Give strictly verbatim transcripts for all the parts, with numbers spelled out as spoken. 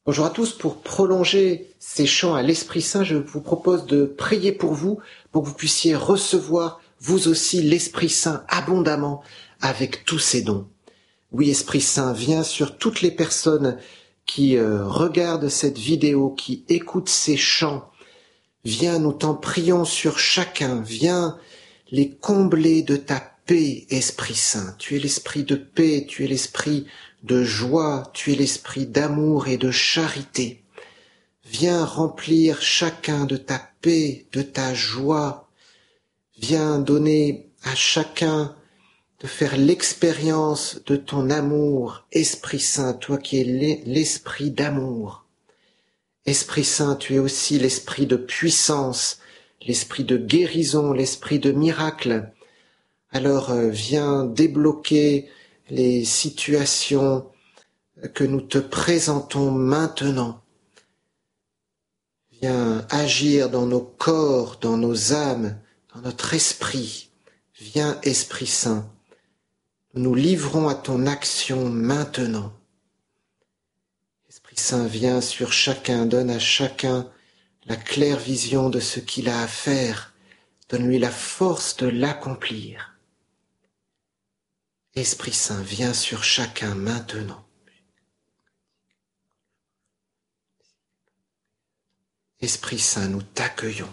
Bonjour à tous, pour prolonger ces chants à l'Esprit Saint, je vous propose de prier pour vous, pour que vous puissiez recevoir vous aussi l'Esprit Saint abondamment avec tous ses dons. Oui, Esprit Saint, viens sur toutes les personnes qui euh, regardent cette vidéo, qui écoutent ces chants. Viens, nous t'en prions sur chacun, viens les combler de ta paix, Esprit Saint. Tu es l'esprit de paix, tu es l'esprit de joie, tu es l'esprit d'amour et de charité. Viens remplir chacun de ta paix, de ta joie. Viens donner à chacun de faire l'expérience de ton amour, Esprit Saint, toi qui es l'esprit d'amour. Esprit Saint, tu es aussi l'esprit de puissance, l'esprit de guérison, l'esprit de miracle. Alors euh, viens débloquer les situations que nous te présentons maintenant. Viens agir dans nos corps, dans nos âmes, dans notre esprit. Viens, Esprit Saint. Nous nous livrons à ton action maintenant. Esprit Saint, viens sur chacun, donne à chacun la claire vision de ce qu'il a à faire. Donne-lui la force de l'accomplir. Esprit Saint, viens sur chacun maintenant. Esprit Saint, nous t'accueillons.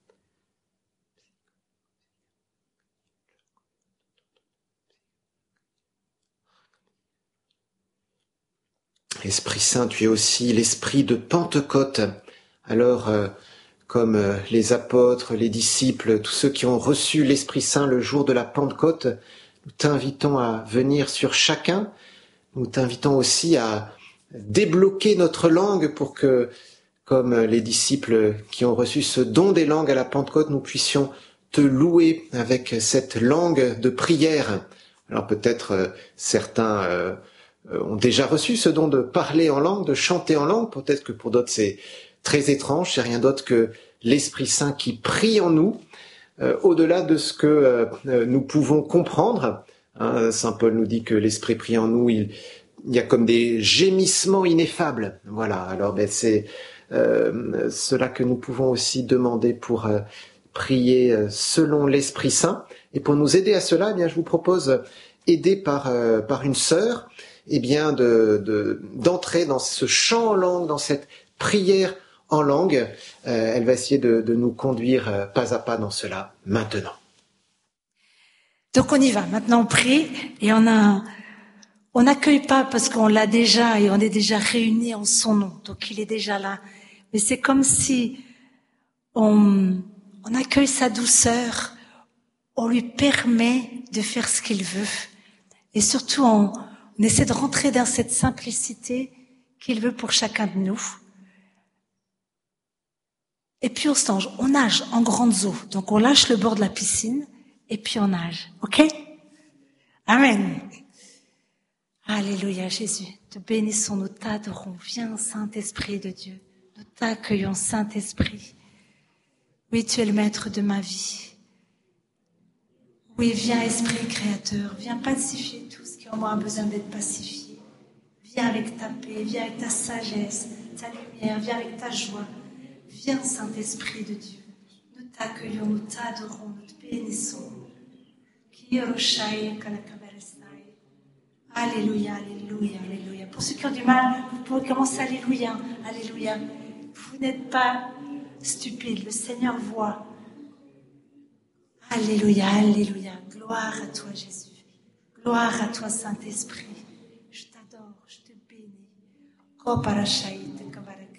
Esprit Saint, tu es aussi l'esprit de Pentecôte. Alors, euh, comme euh, les apôtres, les disciples, tous ceux qui ont reçu l'Esprit Saint le jour de la Pentecôte, nous t'invitons à venir sur chacun. Nous t'invitons aussi à débloquer notre langue pour que, comme les disciples qui ont reçu ce don des langues à la Pentecôte, nous puissions te louer avec cette langue de prière. Alors peut-être euh, certains euh, ont déjà reçu ce don de parler en langue, de chanter en langue. Peut-être que pour d'autres c'est très étrange, c'est rien d'autre que l'Esprit Saint qui prie en nous, euh, au-delà de ce que euh, nous pouvons comprendre. Hein, Saint Paul nous dit que l'Esprit prie en nous, il, il y a comme des gémissements ineffables. Voilà, alors ben, c'est euh, cela que nous pouvons aussi demander pour euh, prier euh, selon l'Esprit Saint. Et pour nous aider à cela, eh bien, je vous propose, aidé par, euh, par une sœur, eh bien, de, de, d'entrer dans ce chant en langue, dans cette prière en langue. Euh, elle va essayer de, de nous conduire euh, pas à pas dans cela maintenant. Donc on y va. Maintenant on prie et on a, on n'accueille pas parce qu'on l'a déjà et on est déjà réunis en son nom. Donc il est déjà là. Mais c'est comme si on, on accueille sa douceur, on lui permet de faire ce qu'il veut. Et surtout on, on essaie de rentrer dans cette simplicité qu'il veut pour chacun de nous. Et puis on se lance, on nage en grandes eaux. Donc on lâche le bord de la piscine et puis on nage. Ok? Amen. Alléluia Jésus. Te bénissons, nous t'adorons. Viens Saint-Esprit de Dieu. Nous t'accueillons Saint-Esprit. Oui, tu es le maître de ma vie. Oui, viens Esprit créateur. Viens pacifier tout ce qui en moi a besoin d'être pacifié. Viens avec ta paix, viens avec ta sagesse, ta lumière, viens avec ta joie. Viens Saint-Esprit de Dieu. Nous t'accueillons, nous t'adorons, nous te bénissons. Alléluia, alléluia, alléluia. Pour ceux qui ont du mal, vous pouvez commencer alléluia, alléluia. Vous n'êtes pas stupides, le Seigneur voit. Alléluia, alléluia. Gloire à toi Jésus. Gloire à toi Saint-Esprit. Je t'adore, je te bénis. Koparashaïte kavaraka.